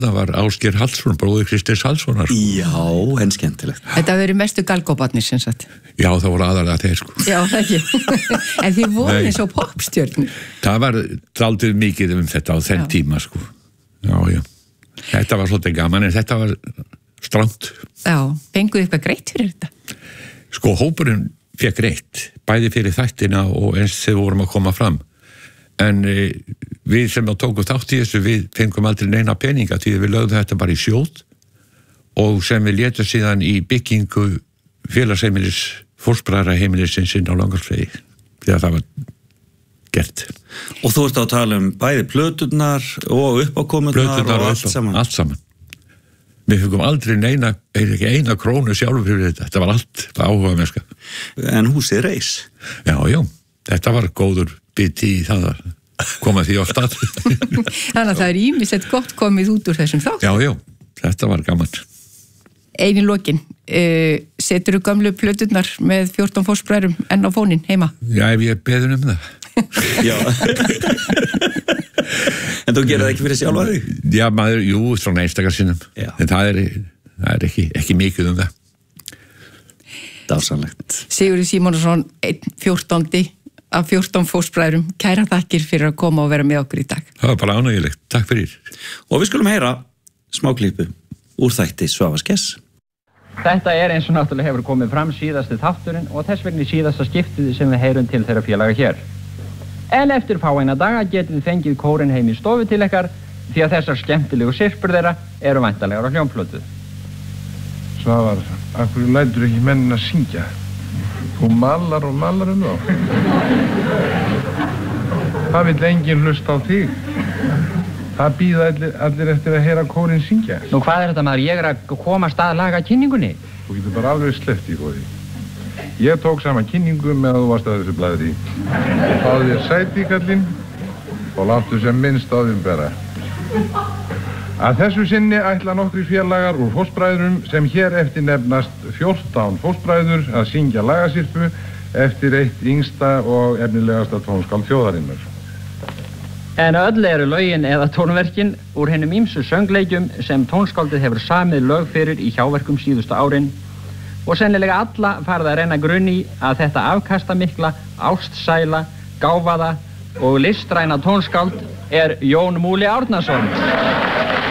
barna var Ásgeir Hallsson, bróðir Kristins Hallssonar. Já, en skemmtilegt. Þetta verið mestu galgóbarnir sem sagt. Já, það voru aðalega þeir, sko. Já, það ekki. En þið voru eins og popstjörnur. Það var daldið mikið þetta á þenn tíma, sko. Já. Þetta var svolítið gaman, en þetta var strangt. Já, fenguð eitthvað greitt fyrir þetta? Sko, hópurinn fékk greitt, bæði fyrir þættina og eins þegar vorum að koma fram. En við sem tókum þátt í þessu, við fengum aldrei neina peninga því við lögðum þetta bara í sjóð og sem við létum síðan í byggingu félagsheimilis, fóstbræðraheimilisins inn á Langarsvegi því að það var gert. Og þú ert að tala bæði plöturnar og uppákomurnar og allt saman. Allt saman. Við fengum aldrei ekki eina krónu sjálfur fyrir þetta. Þetta var allt áhugamennska. En húsið reis. Já, þetta var góður biti í það að koma því á stað. Þannig að það er ýmislegt gott komið út úr þessum þátt. Já, þetta var gaman. Einu lokin, seturðu gömlu plöturnar með 14 fóstbræðrum enn á fóninn heima? Já, ef ég beðin það. Já. En þú gerir það ekki fyrir sjálfa þig? Já, svona einstakar sinnum. En það er ekki mikið það. Dásamlegt. Sigurður Símonarson, 14. af 14 fóstbræðrum, kæra þakkir fyrir að koma og vera með okkur í dag. Það var bara ánægilegt, takk fyrir. Og við skulum heyra smáklípu úr þætti Svavars Gess. Þetta eins og náttúrulega hefur komið fram síðasti þátturinn og þess vegna síðasta skiptið sem við heyrum til þeirra félaga hér. En eftir fáeina daga getið þið fengið kórinn heim í stofu til ykkar því að þessar skemmtilegu sirpur þeirra eru væntanlegar á hljómplötu. Svavar, af hverju lætur ekki mennin að syngja? Þú malar og malar þá. Það vill enginn hlusta á þig. Það bíða allir eftir að heyra kórinn syngja. Nú hvað er þetta maður? Ég að komast að laga kynningunni. Þú getur bara alveg sleppt í góði. Ég tók saman kynningu með að þú varst að þessu blaðri. Fáðu þér sæti, kallinn, og láttu sem minnst á þeim bera. Að þessu sinni ætla nokkrir félagar úr fóstbræðrum sem hér eftir nefnast 14 fóstbræður að syngja lagasirpu eftir eitt yngsta og efnilegasta tónskáld þjóðarinnar. En öll eru lögin eða tónverkin úr hinum ýmsu söngleikjum sem tónskáldið hefur samið lög fyrir í hjáverkum síðustu árin og sennilega alla farið að renna grunn í að þetta afkastamikla, ástsæla, gáfaða og listræna tónskáld er Jón Múli Árnason.